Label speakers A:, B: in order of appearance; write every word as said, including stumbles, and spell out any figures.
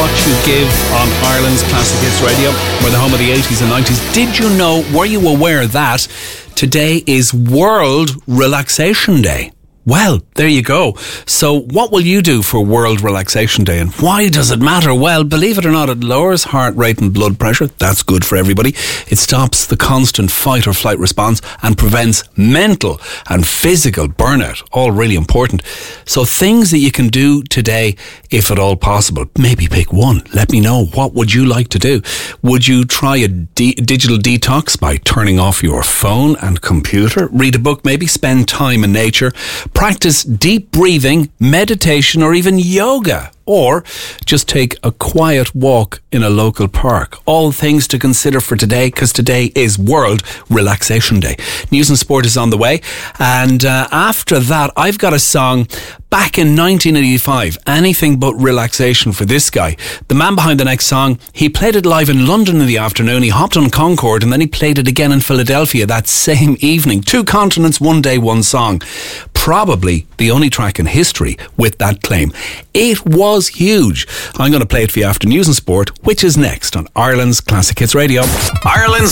A: what you give on Ireland's Classic Hits Radio. We're the home of the eighties and nineties. Did you know, were you aware that today is World Relaxation Day? Well, there you go. So what will you do for World Relaxation Day, and why does it matter? Well, believe it or not, it lowers heart rate and blood pressure. That's good for everybody. It stops the constant fight or flight response and prevents mental and physical burnout. All really important. So things that you can do today, if at all possible. Maybe pick one. Let me know. What would you like to do? Would you try a de- digital detox by turning off your phone and computer? Read a book, maybe spend time in nature. Practice deep breathing, meditation, or even yoga. Or just take a quiet walk in a local park. All things to consider for today, because today is World Relaxation Day. News and sport is on the way. And uh, after that, I've got a song back in nineteen eighty-five. Anything but relaxation for this guy. The man behind the next song, he played it live in London in the afternoon. He hopped on Concorde and then he played it again in Philadelphia that same evening. Two continents, one day, one song. Probably the only track in history with that claim. It was huge. I'm going to play it for you after news and sport, which is next on Ireland's Classic Hits Radio.
B: Ireland's